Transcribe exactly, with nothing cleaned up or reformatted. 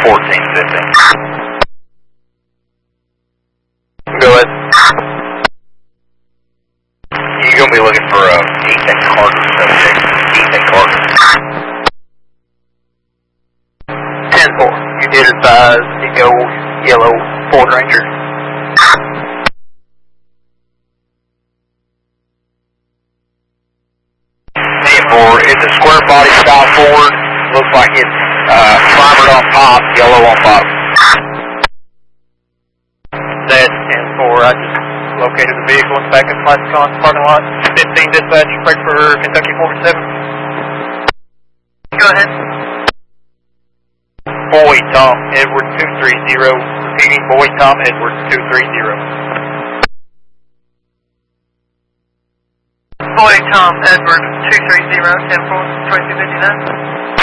fourteen fifteen. Go ahead. You're going to be looking for uh, Ethan Carter subject. Ethan Carter. ten four. You did advise Eagle Yellow Ford Ranger. ten four. It's a square body style Ford. Looks like it's uh, primered on top, yellow on bottom. That's ten four. I just located the vehicle in the back of the Lexicon parking lot. fifteen dispatch, break for Kentucky four seven. Go ahead. Boy Tom Edward two three zero. Repeating, Boy Tom Edward two three zero. Boy Tom Edward two three zero, ten four, twenty-two fifty-nine.